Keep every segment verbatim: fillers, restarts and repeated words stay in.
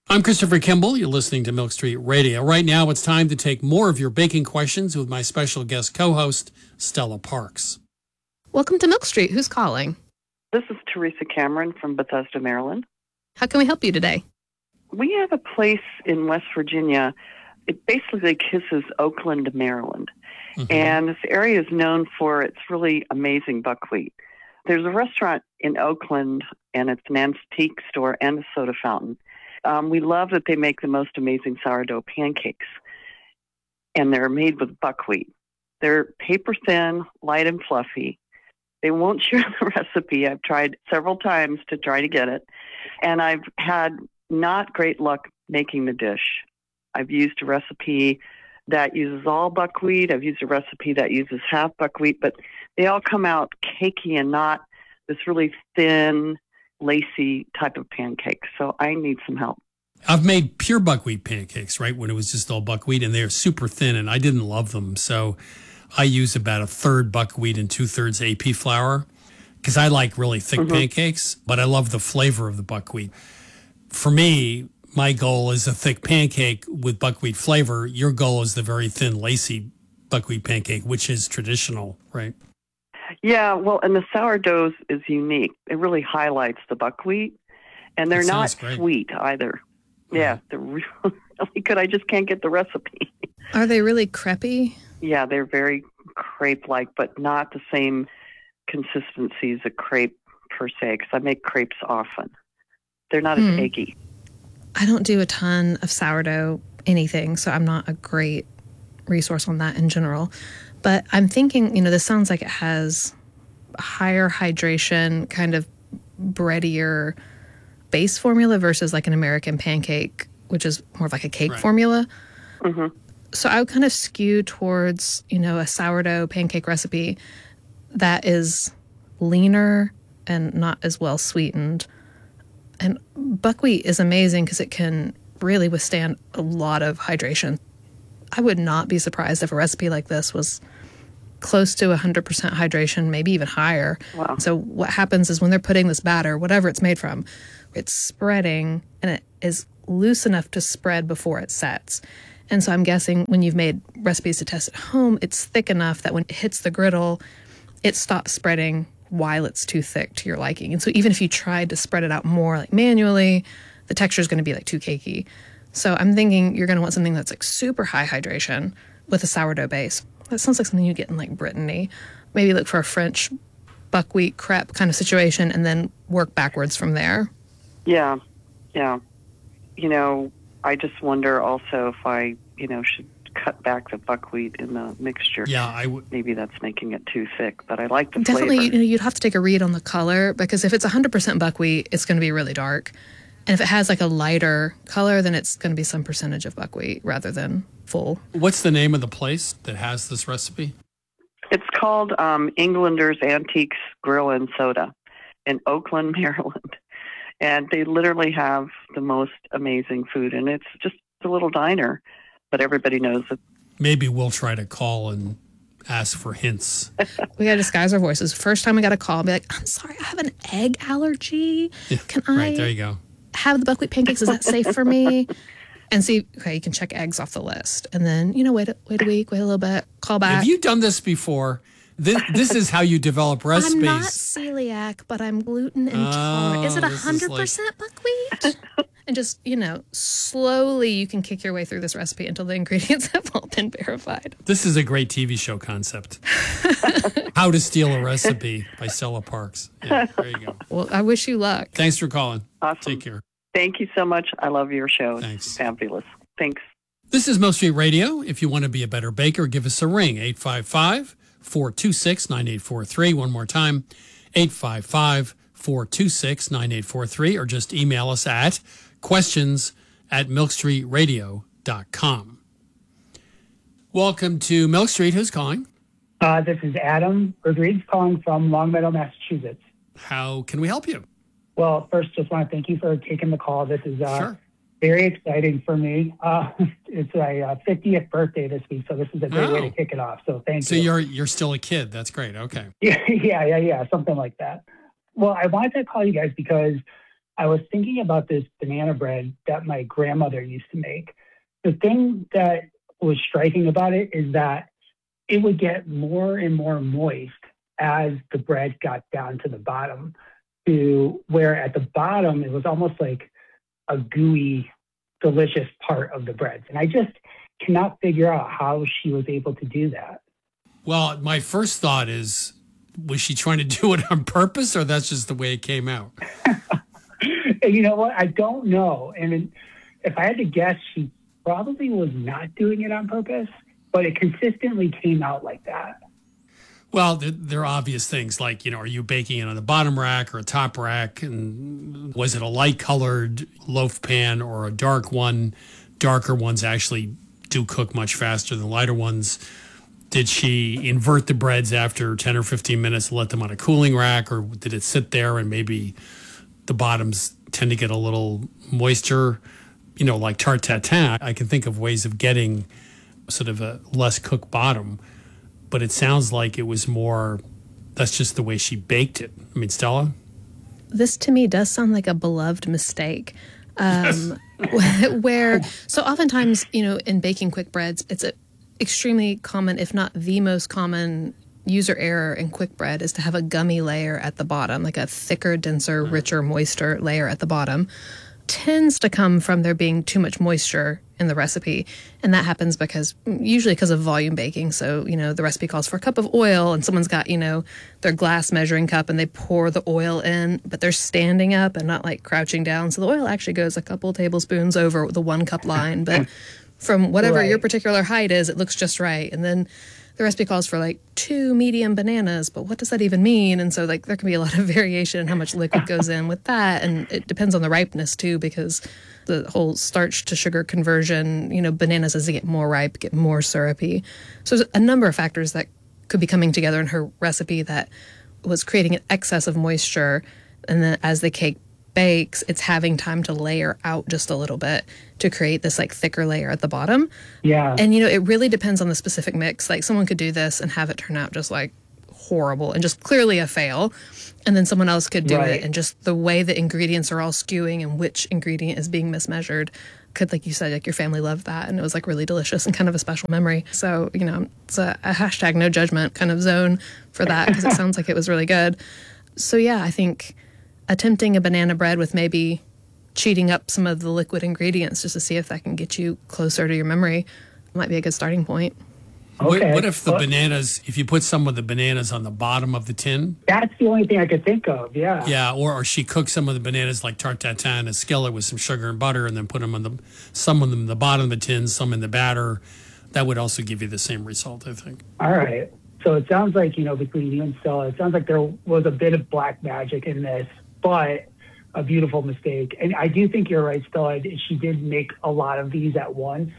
I'm Christopher Kimball. You're listening to Milk Street Radio. Right now, it's time to take more of your baking questions with my special guest co-host, Stella Parks. Welcome to Milk Street. Who's calling? This is Teresa Cameron from Bethesda, Maryland. How can we help you today? We have a place in West Virginia. It basically kisses Oakland, Maryland. Mm-hmm. And this area is known for its really amazing buckwheat. There's a restaurant in Oakland, and it's an antique store and a soda fountain. Um, we love that they make the most amazing sourdough pancakes, and they're made with buckwheat. They're paper thin, light and fluffy. They won't share the recipe. I've tried several times to try to get it, and I've had not great luck making the dish. I've used a recipe that uses all buckwheat. I've used a recipe that uses half buckwheat, but they all come out cakey and not this really thin, lacy type of pancake. So I need some help. I've made pure buckwheat pancakes, right, when it was just all buckwheat, and they're super thin, and I didn't love them. So I use about a third buckwheat and two-thirds A P flour because I like really thick mm-hmm. pancakes, but I love the flavor of the buckwheat. For me, my goal is a thick pancake with buckwheat flavor. Your goal is the very thin, lacy buckwheat pancake, which is traditional, right? Yeah, well, and the sourdough is unique. It really highlights the buckwheat, and they're not great. Sweet either. Mm-hmm. Yeah, they're really good. I just can't get the recipe. Are they really crepey? Yeah, they're very crepe-like, but not the same consistency as a crepe per se, because I make crepes often. They're not hmm. as eggy. I don't do a ton of sourdough anything, so I'm not a great resource on that in general. But I'm thinking, you know, this sounds like it has higher hydration, kind of breadier base formula versus like an American pancake, which is more of like a cake right. formula. Mm-hmm. So I would kind of skew towards, you know, a sourdough pancake recipe that is leaner and not as well sweetened. And buckwheat is amazing because it can really withstand a lot of hydration. I would not be surprised if a recipe like this was close to one hundred percent hydration, maybe even higher. Wow. So what happens is when they're putting this batter, whatever it's made from, it's spreading and it is loose enough to spread before it sets. And so I'm guessing when you've made recipes to test at home, it's thick enough that when it hits the griddle, it stops spreading while it's too thick to your liking. And so even if you tried to spread it out more like manually, the texture is going to be like too cakey. So I'm thinking you're going to want something that's like super high hydration with a sourdough base. That sounds like something you get in like Brittany. Maybe look for a French buckwheat crepe kind of situation and then work backwards from there. Yeah, yeah. You know, I just wonder also if I, you know, should cut back the buckwheat in the mixture. Yeah, I would. Maybe that's making it too thick, but I like the Definitely, flavor. you know, you'd have to take a read on the color because if it's one hundred percent buckwheat, it's going to be really dark. And if it has like a lighter color, then it's going to be some percentage of buckwheat rather than full. What's the name of the place that has this recipe? It's called um, Englander's Antiques Grill and Soda in Oakland, Maryland. And they literally have the most amazing food. And it's just a little diner, but everybody knows it. Maybe we'll try to call and ask for hints. We got to disguise our voices. First time we got a call, be like, I'm sorry, I have an egg allergy. Yeah, Can I right, there you go. have the buckwheat pancakes? Is that safe for me? And see, okay, you can check eggs off the list. And then, you know, wait a, wait a week, wait a little bit, call back. Have you done this before? This, this is how you develop recipes. I'm not celiac, but I'm gluten intolerant. Oh, is it one hundred percent like... buckwheat? And just, you know, slowly you can kick your way through this recipe until the ingredients have all been verified. This is a great T V show concept. How to Steal a Recipe by Stella Parks. Yeah, there you go. Well, I wish you luck. Thanks for calling. Awesome. Take care. Thank you so much. I love your show. Thanks. It's fabulous. Thanks. This is Milk Street Radio. If you want to be a better baker, give us a ring. eight five five, four two six, nine eight four three. One more time, eight five five, four two six, nine eight four three. Or just email us at questions at milk street radio dot com. Welcome to Milk Street. Who's calling? Uh, this is Adam Rodriguez calling from Longmeadow, Massachusetts. How can we help you? Well, first, just want to thank you for taking the call. This is uh, sure. very exciting for me. Uh, it's my uh, fiftieth birthday this week, so this is a great oh. way to kick it off. So thank so you. So you're you're still a kid. That's great. Okay. Yeah, yeah, yeah, yeah, something like that. Well, I wanted to call you guys because I was thinking about this banana bread that my grandmother used to make. The thing that was striking about it is that it would get more and more moist as the bread got down to the bottom, to where at the bottom it was almost like a gooey, delicious part of the bread. And I just cannot figure out how she was able to do that. Well, my first thought is, was she trying to do it on purpose, or that's just the way it came out? You know what? I don't know. And if I had to guess, she probably was not doing it on purpose, but it consistently came out like that. Well, there, there are obvious things like, you know, are you baking it on the bottom rack or a top rack? And was it a light colored loaf pan or a dark one? Darker ones actually do cook much faster than lighter ones. Did she invert the breads after ten or fifteen minutes and let them on a cooling rack, or did it sit there and maybe the bottoms tend to get a little moisture? You know, like tarte tatin, I can think of ways of getting sort of a less cooked bottom, but it sounds like it was more, that's just the way she baked it. I mean, Stella? This to me does sound like a beloved mistake. Um, yes. Where, so oftentimes, you know, in baking quick breads, it's a extremely common, if not the most common user error in quick bread is to have a gummy layer at the bottom, like a thicker, denser, richer, moister layer at the bottom. Tends to come from there being too much moisture in the recipe. And that happens because, usually because of volume baking. So, you know, the recipe calls for a cup of oil and someone's got, you know, their glass measuring cup and they pour the oil in, but they're standing up and not like crouching down. So the oil actually goes a couple tablespoons over the one cup line. But from whatever right. your particular height is, it looks just right. And then the recipe calls for like two medium bananas, but what does that even mean? And so like there can be a lot of variation in how much liquid goes in with that. And it depends on the ripeness too, because the whole starch to sugar conversion, you know, bananas as they get more ripe, get more syrupy. So there's a number of factors that could be coming together in her recipe that was creating an excess of moisture. And then as the cake bakes, it's having time to layer out just a little bit to create this like thicker layer at the bottom. Yeah. And, you know, it really depends on the specific mix. Like someone could do this and have it turn out just like horrible and just clearly a fail. And then someone else could do right. it and just the way the ingredients are all skewing and which ingredient is being mismeasured could, like you said, like your family loved that. And it was like really delicious and kind of a special memory. So, you know, it's a, a hashtag no judgment kind of zone for that because it sounds like it was really good. So, yeah, I think attempting a banana bread with maybe cheating up some of the liquid ingredients just to see if that can get you closer to your memory might be a good starting point. Okay. What, what if the well, bananas, if you put some of the bananas on the bottom of the tin? That's the only thing I could think of, yeah. Yeah, or, or she cooked some of the bananas like tarte tatin in a skillet with some sugar and butter and then put them on the, some of them in the bottom of the tin, some in the batter. That would also give you the same result, I think. All right. So it sounds like, you know, between you and Stella, it sounds like there was a bit of black magic in this, but a beautiful mistake. And I do think you're right, Stella. She did make a lot of these at once.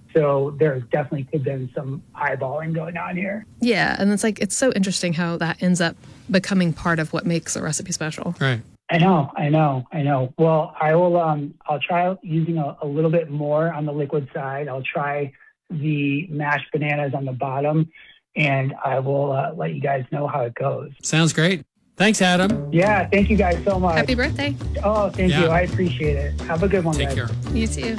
So there definitely could have been some eyeballing going on here. Yeah, and it's like, it's so interesting how that ends up becoming part of what makes a recipe special. Right. I know, I know, I know. Well, I will, um, I'll try using a, a little bit more on the liquid side. I'll try the mashed bananas on the bottom, and I will uh, let you guys know how it goes. Sounds great. Thanks, Adam. Yeah, thank you guys so much. Happy birthday. Oh, thank Yeah. you. I appreciate it. Have a good one, Take guys. care. You too.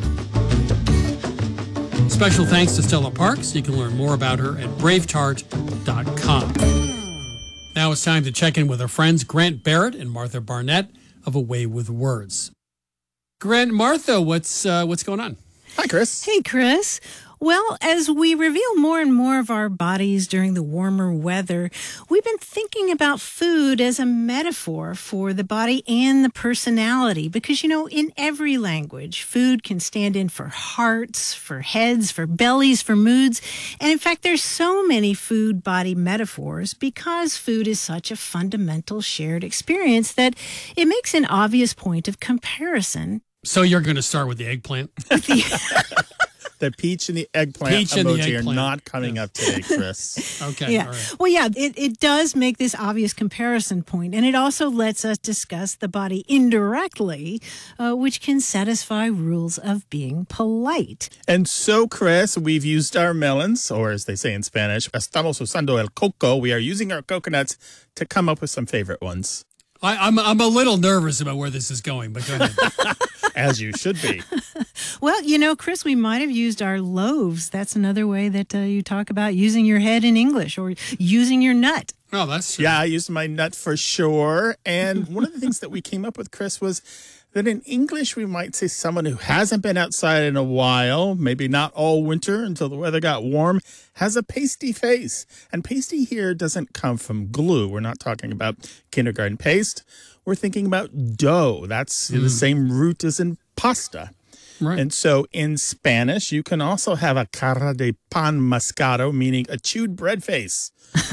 Special thanks to Stella Parks. You can learn more about her at brave tart dot com. Now it's time to check in with our friends Grant Barrett and Martha Barnett of A Way with Words. Grant and Martha, what's uh, what's going on? Hi, Chris. Hey, Chris. Well, as we reveal more and more of our bodies during the warmer weather, we've been thinking about food as a metaphor for the body and the personality. Because, you know, in every language, food can stand in for hearts, for heads, for bellies, for moods. And in fact, there's so many food-body metaphors because food is such a fundamental shared experience that it makes an obvious point of comparison. So you're going to start with the eggplant? The peach and the eggplant Peach and the emoji eggplant. are not coming up today, Chris. Okay. Yeah. All right. Well, yeah, it, it does make this obvious comparison point, and it also lets us discuss the body indirectly, uh, which can satisfy rules of being polite. And so, Chris, we've used our melons, or as they say in Spanish, estamos usando el coco. We are using our coconuts to come up with some favorite ones. I, I'm I'm a little nervous about where this is going, but go ahead. As you should be. Well, you know, Chris, we might have used our loaves. That's another way that uh, you talk about using your head in English, or using your nut. Oh, that's true. Yeah, I used my nut for sure. And one of the things that we came up with, Chris, was that in English, we might say someone who hasn't been outside in a while, maybe not all winter until the weather got warm, has a pasty face. And pasty here doesn't come from glue. We're not talking about kindergarten paste. We're thinking about dough. That's mm. the same root as in pasta. Right. And so in Spanish, you can also have a cara de pan mascado, meaning a chewed bread face.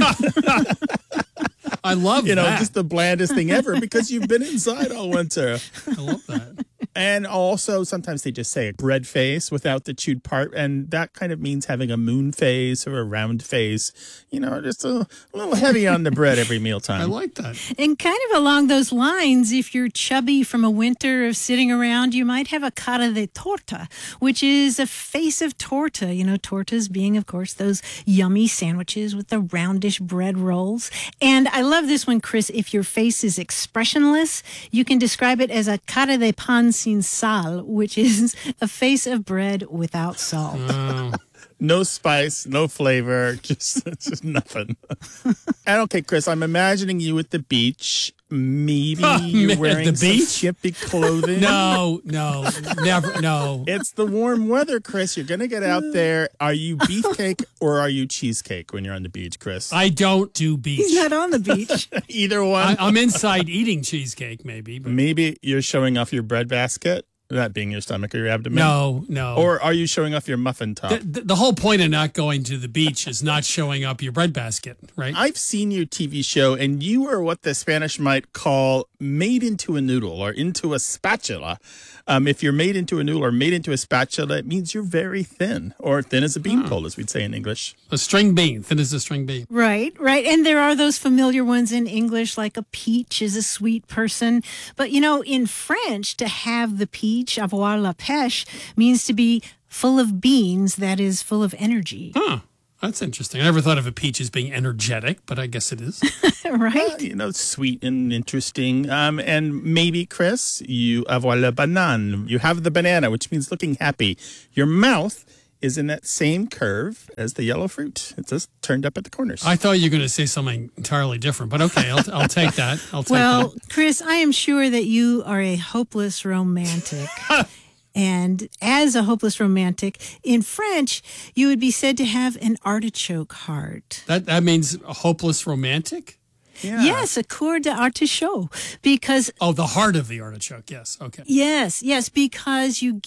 I love you know, that. just the blandest thing ever because you've been inside all winter. I love that. And also, sometimes they just say bread face without the chewed part, and that kind of means having a moon face or a round face. You know, just a, a little heavy on the bread every mealtime. I like that. And kind of along those lines, if you're chubby from a winter of sitting around, you might have a cara de torta, which is a face of torta. You know, tortas being, of course, those yummy sandwiches with the roundish bread rolls. And I love this one, Chris. If your face is expressionless, you can describe it as a cara de pan sin sal, which is a face of bread without salt. Oh. No spice, no flavor, just, just nothing. And okay, Chris, I'm imagining you at the beach. Maybe Oh, you're man, wearing the some beach? skimpy clothing. No, no, never, no. It's the warm weather, Chris. You're going to get out there. Are you beefcake or are you cheesecake when you're on the beach, Chris? I don't do beach. He's not on the beach. Either one. I, I'm inside eating cheesecake, maybe. But Maybe you're showing off your bread basket, that being your stomach or your abdomen. no, no. Or are you showing off your muffin top? the, the, the whole point of not going to the beach is not showing up your bread basket, right? I've seen your T V show, and you are what the Spanish might call made into a noodle or into a spatula. Um, if you're made into a noodle or made into a spatula, it means you're very thin, or thin as a beanpole, as we'd say in English. A string bean, thin as a string bean. Right, right. And there are those familiar ones in English, like a peach is a sweet person. But, you know, in French, to have the peach, avoir la pêche, means to be full of beans, that is, full of energy. Huh. That's interesting. I never thought of a peach as being energetic, but I guess it is. Right? Uh, you know, sweet and interesting. Um, and maybe, Chris, you avoir la banane. You have the banana, which means looking happy. Your mouth is in that same curve as the yellow fruit. It's just turned up at the corners. I thought you were going to say something entirely different, but okay, I'll, I'll take that. I'll take Well, that. Chris, I am sure that you are a hopeless romantic. And as a hopeless romantic, in French, you would be said to have an artichoke heart. That that means a hopeless romantic? Yeah. Yes, a coeur d'artichaut. Because Oh, the heart of the artichoke. Yes. Okay. Yes, yes, because you